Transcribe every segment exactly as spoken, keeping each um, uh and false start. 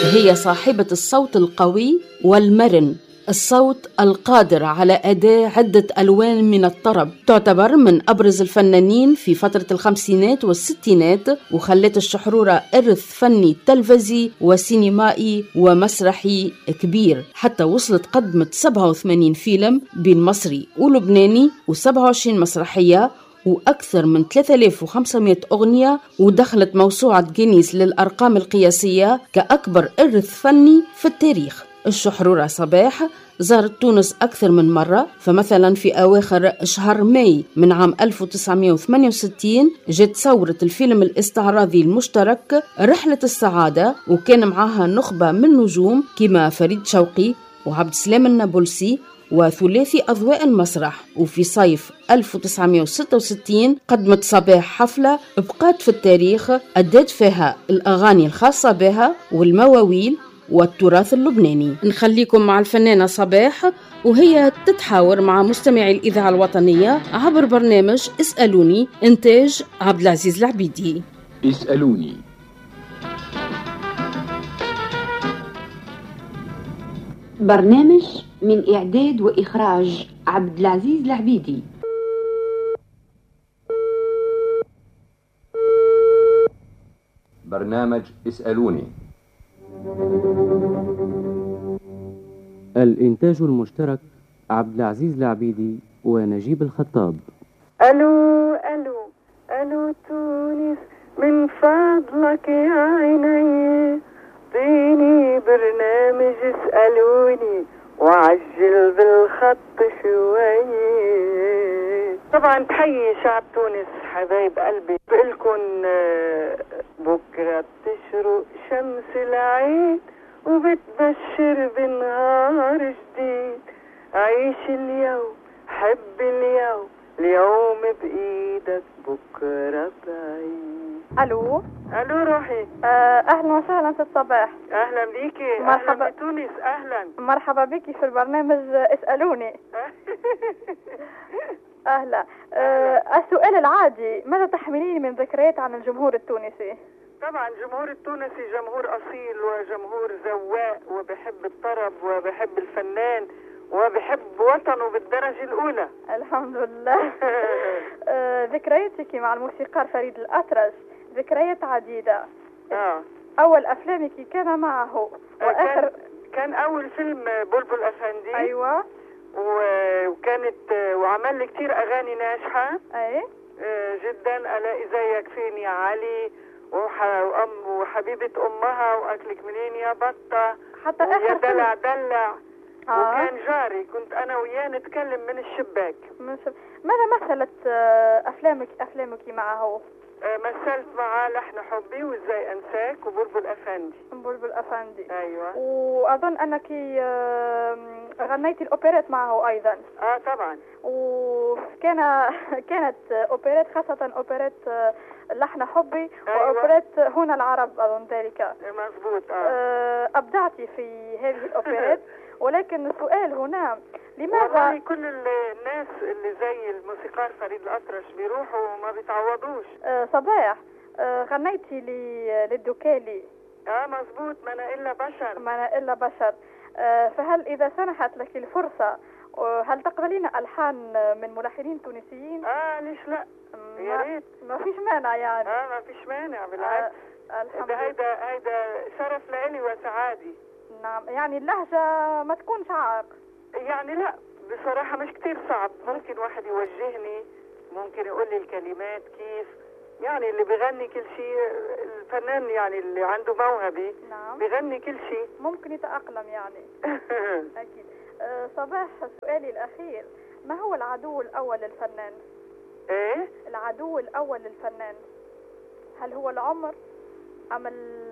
هي صاحبة الصوت القوي والمرن، الصوت القادر على أداء عدة ألوان من الطرب. تعتبر من أبرز الفنانين في فترة الخمسينات والستينات، وخلت الشحرورة إرث فني تلفزي وسينمائي ومسرحي كبير، حتى وصلت قدمت سبعة وثمانين فيلم بين مصري ولبناني وسبعة وعشرين مسرحية وأكثر من ثلاثة آلاف وخمسمائة أغنية، ودخلت موسوعة جينيس للأرقام القياسية كأكبر إرث فني في التاريخ. الشحرورة صباح زارت تونس أكثر من مرة، فمثلا في أواخر شهر ماي من عام ألف وتسعمائة وثمانية وستين جت صورة الفيلم الاستعراضي المشترك رحلة السعادة، وكان معها نخبة من نجوم كما فريد شوقي وعبد السلام النابلسي وثلاثي أضواء المسرح. وفي صيف ألف وتسعمائة وستة وستين قدمت صباح حفلة بقات في التاريخ أدت فيها الأغاني الخاصة بها والمواويل والتراث اللبناني. نخليكم مع الفنانة صباح وهي تتحاور مع مستمعي الإذاعة الوطنية عبر برنامج اسألوني، إنتاج عبد العزيز العبيدي. اسألوني. برنامج من إعداد وإخراج عبد العزيز العبيدي. برنامج اسألوني. الإنتاج المشترك عبد العزيز العبيدي ونجيب الخطاب. ألو ألو ألو تونس، من فضلك يا عيني اعطيني برنامج اسألوني وعجل بالخط شوي. طبعا تحيي شعب تونس حبايب قلبي، بقلكن بكرة بتشرق شمس العيد وبتبشر بنهار جديد. عيش اليوم حب اليوم، اليوم بإيدك بكرة بعيد. الو الو روحي. آه اهلا وسهلا ست صباح. اهلا بيكي. مرحبا. اهلا بتونس. اهلا مرحبا بيكي في البرنامج اسألوني. اهلا. آه السؤال العادي، ماذا تحملين من ذكريات عن الجمهور التونسي؟ طبعا الجمهور التونسي جمهور اصيل وجمهور ذواق وبحب الطرب وبحب الفنان وبحب وطنه بالدرجة الأولى. الحمد لله. آه ذكرياتك مع الموسيقار فريد الأطرش ذكريات عديدة. آه. أول أفلامك كان معه وآخر كان, كان أول فيلم بلبل أفندي. أيوة. وكانت وعمل لي كتير أغاني ناجحة. أي. جدا. ألاقي زيك فين يا علي وأم وحبيبة أمها وأكلك منين يا بطة حتى آخر دلع دلع. آه. وكان جاري كنت أنا وياه نتكلم من الشباك. من شب... ماذا مثلت أفلامك أفلامك معه؟ مثلت معاه لحن حبي وازاي انساك وبلبل افندي. بلبل افندي. ايوه. واظن انك غنيتي الاوبريت معه ايضا. اه طبعا. وكان كانت اوبريت خاصه اوبريت لحن حبي. أيوة. واوبريت هنا العرب اظن ذلك. مظبوط. اه ابدعتي في هذه الاوبريت. ولكن السؤال هنا، لماذا والله كل الناس اللي زي الموسيقار فريد الأطرش بيروحوا وما بيتعوضوش. آه صباح، آه غنيتي للدوكالي. اه مظبوط. ما انا الا بشر. ما انا الا بشر. آه فهل اذا سنحت لك الفرصة هل تقبلين الحان من ملحنين تونسيين؟ اه ليش لا، يا ريت. ما فيش مانع يعني. اه ما فيش مانع بالعكس. آه الحمد لله. هيدا هيدا شرف لإلي وسعادي. نعم. يعني اللهجة ما تكونش عائق؟ يعني لا بصراحة مش كتير صعب. ممكن واحد يوجهني، ممكن يقول لي الكلمات كيف. يعني اللي بيغني كل شيء الفنان، يعني اللي عنده موهبة. نعم. بيغني كل شيء. ممكن يتأقلم يعني. أكيد. أه صباح، سؤالي الأخير، ما هو العدو الأول للفنان؟ ايه؟ العدو الأول للفنان هل هو العمر أم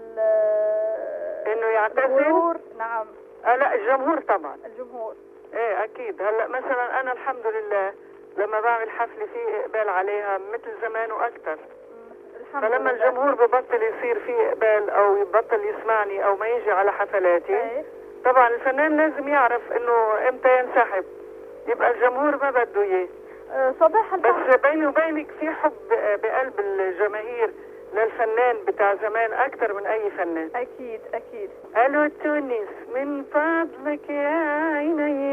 انه يعتزل؟ الغرور؟ نعم. آه لا الجمهور طبعا. الجمهور. ايه اكيد. هلا مثلا انا الحمد لله لما بعمل حفلة في اقبال عليها مثل زمان واكثر. فلما لله. الجمهور ببطل يصير فيه اقبال او يبطل يسمعني او ما يجي على حفلاتي. أيه. طبعا الفنان لازم يعرف انه امتى ينسحب، يبقى الجمهور ما بده اياه. أه صباح بس بيني وبينك في حب بقلب الجماهير للفنان بتاع زمان اكتر من اي فنان. اكيد اكيد. الو تونس من فضلك يا عيني